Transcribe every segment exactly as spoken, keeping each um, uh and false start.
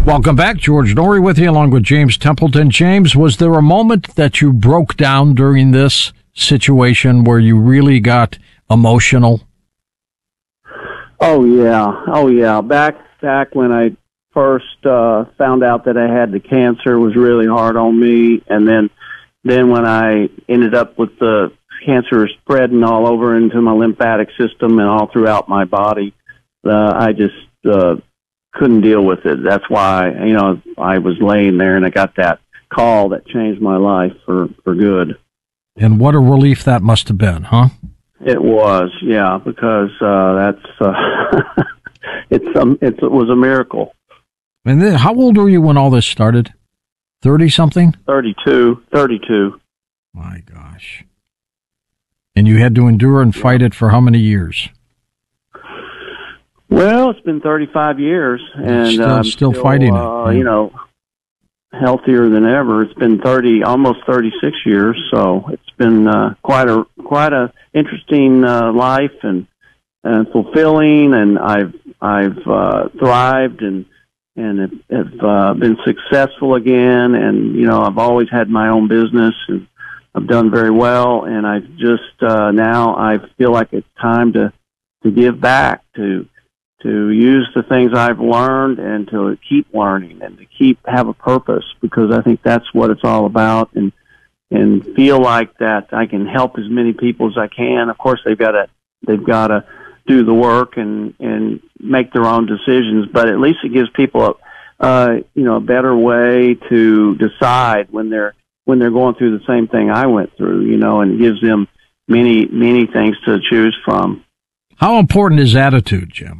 Welcome back. George Noory with you, along with James Templeton. James, was there a moment that you broke down during this situation where you really got emotional? Oh, yeah. Oh, yeah. Back back when I first uh, found out that I had the cancer, it was really hard on me. And then, then when I ended up with the cancer spreading all over into my lymphatic system and all throughout my body, uh, I just uh, couldn't deal with it. That's why, you know, I was laying there and I got that call that changed my life for, for good. And what a relief that must have been, huh? It was, yeah, because uh, that's uh, it's um, it's, it was a miracle. And then, how old were you when all this started? Thirty something? Thirty-two. Thirty-two. My gosh! And you had to endure and fight it for how many years? Well, it's been thirty-five years, and still, uh, still, still fighting uh, it. Yeah. You know, healthier than ever. It's been thirty, almost thirty-six years, so it's been uh, quite a quite a interesting uh, life and and fulfilling. And I've I've uh, thrived and and have, have uh, been successful again. And you know, I've always had my own business, and I've done very well. And I just uh, now I feel like it's time to to give back, to to use the things I've learned and to keep learning and to keep have a purpose, because I think that's what it's all about, and and feel like that I can help as many people as I can. Of course, they've got to they've got to do the work and and make their own decisions, but at least it gives people a uh, you know a better way to decide when they're when they're going through the same thing I went through, you know, and it gives them many many things to choose from. How important is attitude, Jim?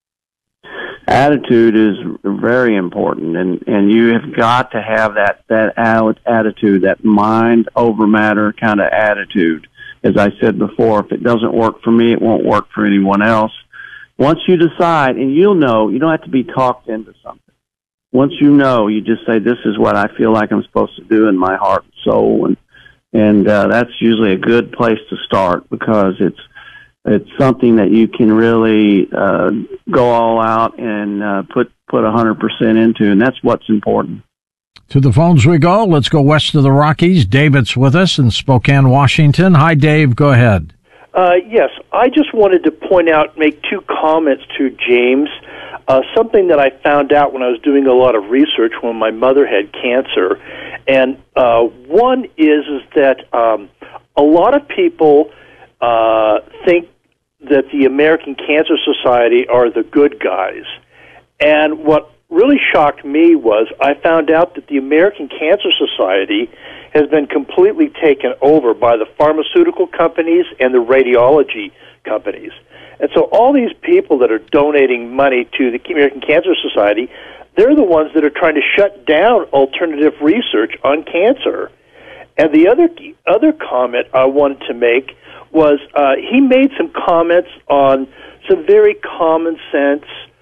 Attitude is very important, and, and you have got to have that, that attitude, that mind over matter kind of attitude. As I said before, if it doesn't work for me, it won't work for anyone else. Once you decide, and you'll know, you don't have to be talked into something. Once you know, you just say, this is what I feel like I'm supposed to do in my heart and soul, and, and uh, that's usually a good place to start, because it's It's something that you can really uh, go all out and uh, put put one hundred percent into, and that's what's important. To the phones we go. Let's go west of the Rockies. David's with us in Spokane, Washington. Hi, Dave. Go ahead. Uh, yes, I just wanted to point out, make two comments to James. Uh, something that I found out when I was doing a lot of research when my mother had cancer, and uh, one is is that um, a lot of people uh, think that the American Cancer Society are the good guys. And what really shocked me was I found out that the American Cancer Society has been completely taken over by the pharmaceutical companies and the radiology companies. And so all these people that are donating money to the American Cancer Society, they're the ones that are trying to shut down alternative research on cancer. And the other other comment I wanted to make was uh, he made some comments on some very common sense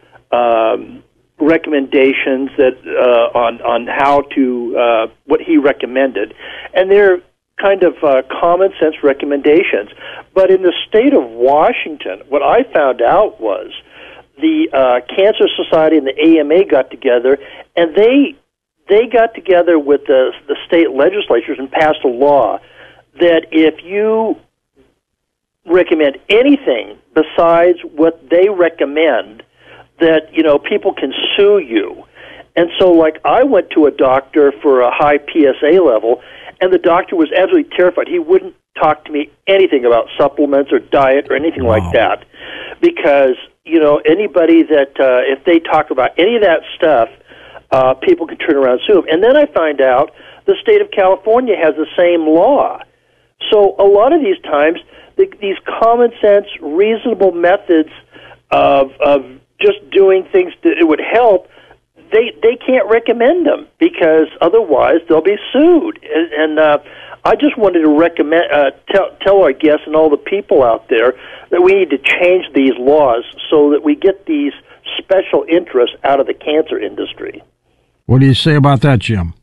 um, recommendations that uh, on on how to uh, what he recommended, and they're kind of uh, common sense recommendations. But in the state of Washington, what I found out was the uh, Cancer Society and the A M A got together, and they they got together with the the state legislatures and passed a law that if you recommend anything besides what they recommend, that, you know, people can sue you. And so, like, I went to a doctor for a high P S A level, and the doctor was absolutely terrified. He wouldn't talk to me anything about supplements or diet or anything wow. like that, because, you know, anybody that, uh, if they talk about any of that stuff, uh, people can turn around and sue them. And then I find out the state of California has the same law. So a lot of these times, the, these common sense, reasonable methods of of just doing things that it would help, they they can't recommend them, because otherwise they'll be sued. And, and uh, I just wanted to recommend uh, tell tell our guests and all the people out there that we need to change these laws so that we get these special interests out of the cancer industry. What do you say about that, Jim?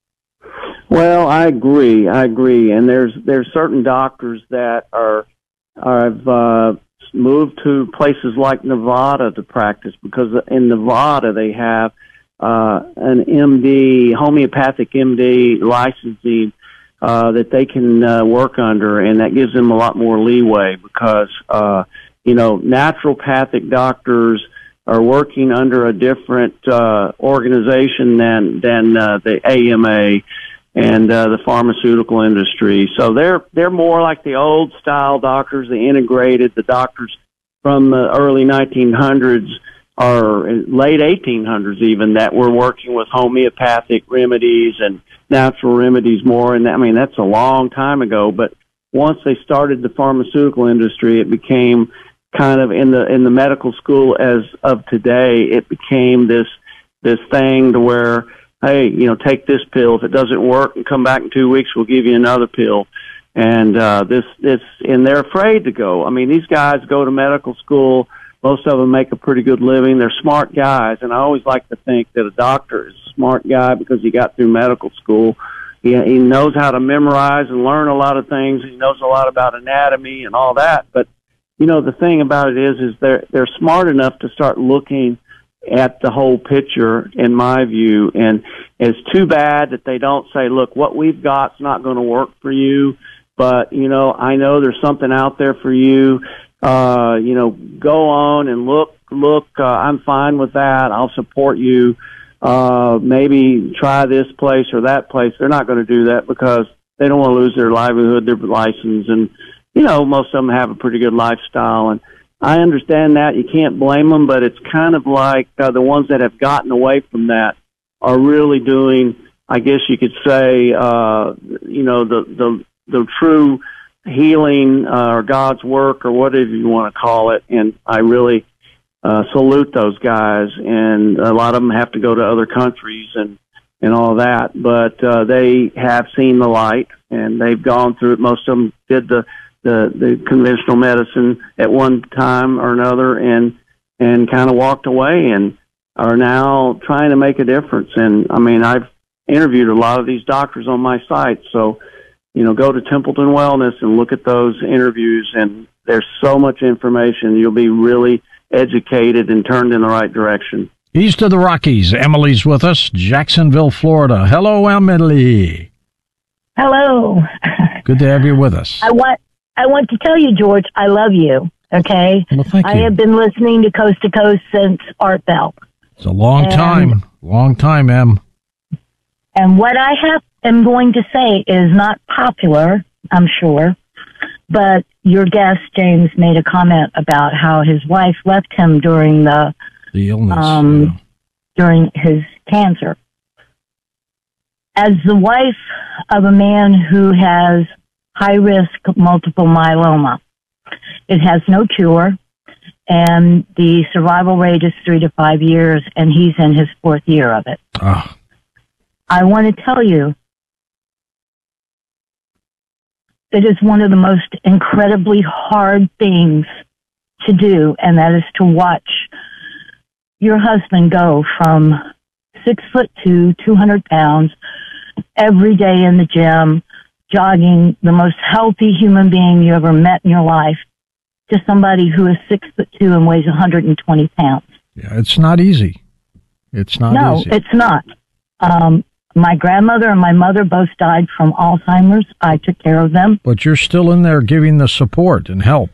Well, I agree. I agree. And there's there's certain doctors that are have uh, moved to places like Nevada to practice, because in Nevada they have uh, an M D, homeopathic M D licensing uh, that they can uh, work under, and that gives them a lot more leeway because, uh, you know, naturopathic doctors are working under a different uh, organization than than uh, the A M A and uh, the pharmaceutical industry. So they're they're more like the old style doctors, the integrated, the doctors from the early nineteen hundreds or late eighteen hundreds even that were working with homeopathic remedies and natural remedies more. And I mean, that's a long time ago. But once they started the pharmaceutical industry, it became kind of in the in the medical school as of today, it became this this thing to where, hey, you know, take this pill. If it doesn't work, and come back in two weeks, we'll give you another pill. And uh, this this and they're afraid to go. I mean, these guys go to medical school. Most of them make a pretty good living. They're smart guys, and I always like to think that a doctor is a smart guy because he got through medical school. He, he knows how to memorize and learn a lot of things. He knows a lot about anatomy and all that. But you know, the thing about it is, is they're they're smart enough to start looking at the whole picture, in my view. And it's too bad that they don't say, look, what we've got's not going to work for you, but you know, I know there's something out there for you. Uh, you know, go on and look, look, uh, I'm fine with that. I'll support you. Uh, maybe try this place or that place. They're not going to do that because they don't want to lose their livelihood, their license. And, you know, most of them have a pretty good lifestyle. And I understand that. You can't blame them, but it's kind of like uh, the ones that have gotten away from that are really doing, I guess you could say, uh, you know, the, the, the true healing uh, or God's work or whatever you want to call it. And I really uh, salute those guys. And a lot of them have to go to other countries and, and all that. But uh, they have seen the light, and they've gone through it. Most of them did the, the, the conventional medicine at one time or another and and kind of walked away and are now trying to make a difference. And, I mean, I've interviewed a lot of these doctors on my site, so you know, go to Templeton Wellness and look at those interviews, and there's so much information. You'll be really educated and turned in the right direction. East of the Rockies, Emily's with us, Jacksonville, Florida. Hello, Emily. Hello. Good to have you with us. I want I want to tell you, George, I love you, okay? Well, thank you. I have been listening to Coast to Coast since Art Bell. It's a long and, time, long time, Em. And what I have am going to say is not popular, I'm sure, but your guest, James, made a comment about how his wife left him during the, the illness, um, yeah. during his cancer. As the wife of a man who has high-risk multiple myeloma, it has no cure, and the survival rate is three to five years, and he's in his fourth year of it. Oh. I want to tell you, it is one of the most incredibly hard things to do, and that is to watch your husband go from six foot two, two hundred pounds, every day in the gym, jogging, the most healthy human being you ever met in your life, to somebody who is six foot two and weighs one hundred twenty pounds. Yeah, it's not easy. It's not no, easy. No, it's not. Um, My grandmother and my mother both died from Alzheimer's. I took care of them. But you're still in there giving the support and help.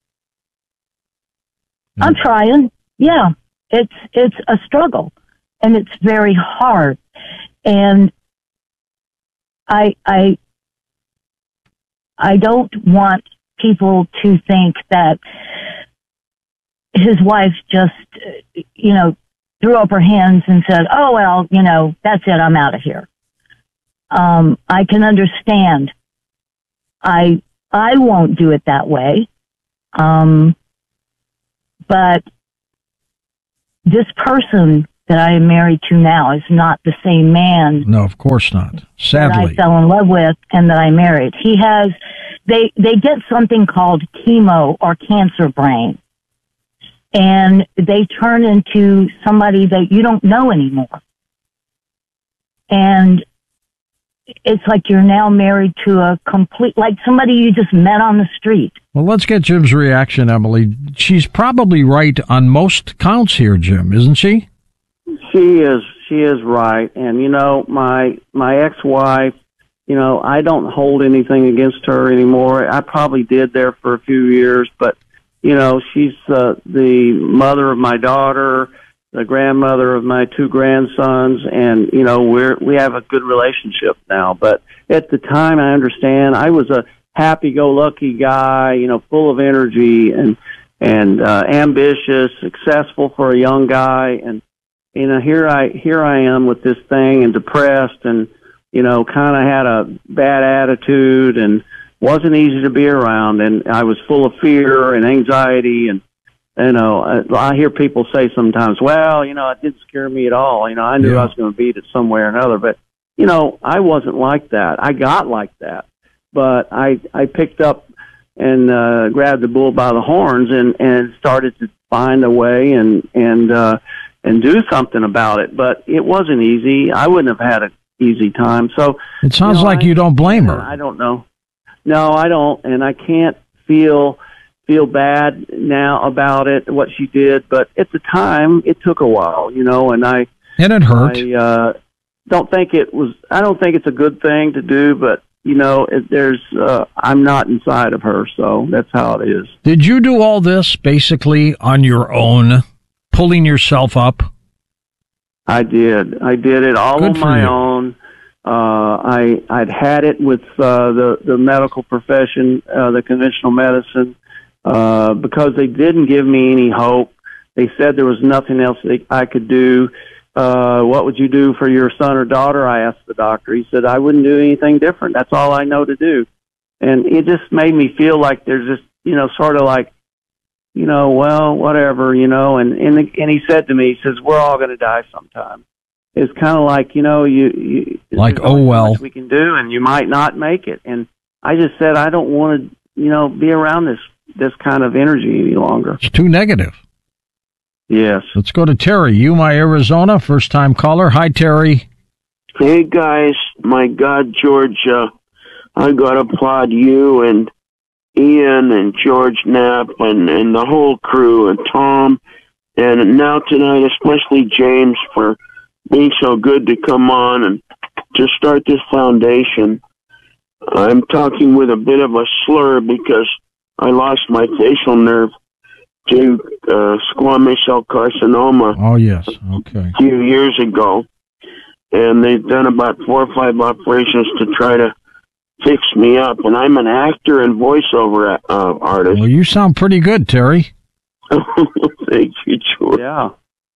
I'm trying. Yeah. It's it's a struggle, and it's very hard. And I I I don't want people to think that his wife just, you know, threw up her hands and said, oh, well, you know, that's it, I'm out of here. Um, I can understand. I I won't do it that way. Um, but this person that I am married to now is not the same man. No, of course not. Sadly. That I fell in love with and that I married. He has, they, they get something called chemo or cancer brain. And they turn into somebody that you don't know anymore. And it's like you're now married to a complete, like somebody you just met on the street. Well, let's get Jim's reaction, Emily. She's probably right on most counts here, Jim, isn't she? She is, she is right. And, you know, my, my ex-wife, you know, I don't hold anything against her anymore. I probably did there for a few years, but, you know, she's uh, the mother of my daughter, the grandmother of my two grandsons, and, you know, we're, we have a good relationship now. But at the time, I understand, I was a happy-go-lucky guy, you know, full of energy and, and uh, ambitious, successful for a young guy. And, you know, here I, here I am with this thing and depressed and, you know, kind of had a bad attitude and wasn't easy to be around. And I was full of fear and anxiety. And, you know, I, I hear people say sometimes, well, you know, it didn't scare me at all. You know, I knew yeah. I was going to beat it some way or another. But, you know, I wasn't like that. I got like that. But I, I picked up and uh, grabbed the bull by the horns and, and started to find a way and, and, uh, and do something about it. But it wasn't easy. I wouldn't have had a easy time. So it sounds you know, like I, you don't blame her. I don't know. No, I don't, and I can't feel feel bad now about it, what she did. But at the time, it took a while, you know, and I and it hurt. I uh, don't think it was. I don't think it's a good thing to do, but you know, it, there's. Uh, I'm not inside of her, so that's how it is. Did you do all this basically on your own, pulling yourself up? I did. I did it all Good on my you. own. Uh, I, I'd had it with uh, the, the medical profession, uh, the conventional medicine, uh, because they didn't give me any hope. They said there was nothing else that I could do. Uh, what would you do for your son or daughter? I asked the doctor. He said, I wouldn't do anything different. That's all I know to do. And it just made me feel like there's just, you know, sort of like, you know, well, whatever, you know, and, and, and he said to me, he says, we're all going to die sometime. It's kind of like, you know, you, you like, oh, well, we can do, and you might not make it. And I just said, I don't want to, you know, be around this, this kind of energy any longer. It's too negative. Yes. Let's go to Terry, Yuma, Arizona, first time caller. Hi, Terry. Hey, guys. My God, George, uh, I got to applaud you and Ian and George Knapp and, and the whole crew and Tom, and now tonight especially James for being so good to come on and to start this foundation. I'm talking with a bit of a slur because I lost my facial nerve to uh, squamous cell carcinoma. Oh, yes. Okay. A few years ago, and they've done about four or five operations to try to fix me up, and I'm an actor and voiceover uh, artist. Well, you sound pretty good, Terry. Thank you, George. Yeah.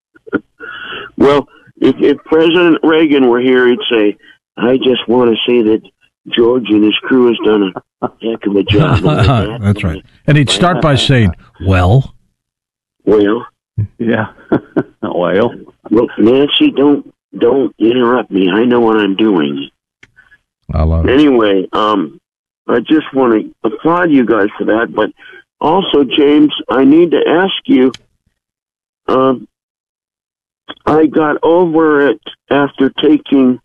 Well, if, if President Reagan were here, he'd say, I just want to say that George and his crew has done a heck of a job. that. That's right. And he'd start by saying, well. Well. Yeah. well. Well, Nancy, don't, don't interrupt me. I know what I'm doing. I love it. Anyway, um, I just want to applaud you guys for that, but also, James, I need to ask you, uh, I got over it after taking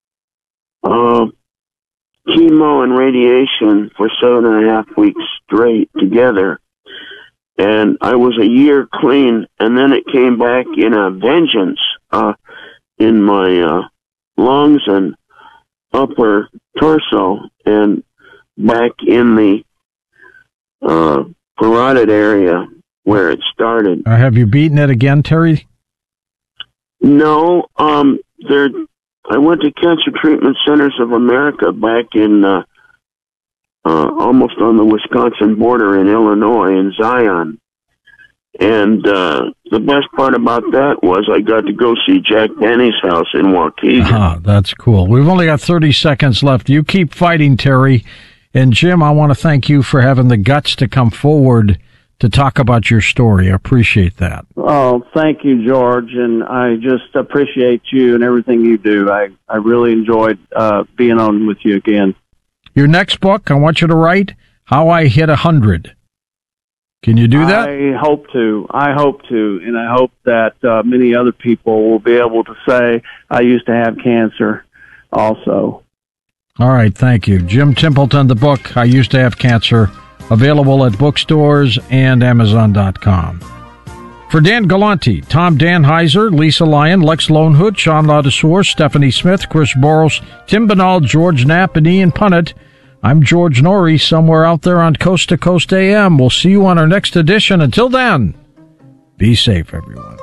uh, chemo and radiation for seven and a half weeks straight together, and I was a year clean, and then it came back in a vengeance uh, in my uh, lungs and upper torso and back in the uh, parotid area where it started. Uh, have you beaten it again, Terry? No, um, there. I went to Cancer Treatment Centers of America back in uh, uh, almost on the Wisconsin border in Illinois, in Zion. And uh, the best part about that was I got to go see Jack Benny's house in Waukegan. Ah, that's cool. We've only got thirty seconds left. You keep fighting, Terry. And Jim, I want to thank you for having the guts to come forward to talk about your story. I appreciate that. Oh, thank you, George, and I just appreciate you and everything you do. I, I really enjoyed uh, being on with you again. Your next book, I want you to write How I Hit a Hundred. Can you do that? I hope to. I hope to, and I hope that uh, many other people will be able to say, I used to have cancer also. All right, thank you. Jim Templeton, the book, I Used to Have Cancer, available at bookstores and amazon dot com. For Dan Galante, Tom Danheiser, Lisa Lyon, Lex Lonehood, Sean Ladouceur, Stephanie Smith, Chris Boros, Tim Binal, George Knapp, and Ian Punnett, I'm George Norrie, somewhere out there on Coast to Coast A M. We'll see you on our next edition. Until then, be safe, everyone.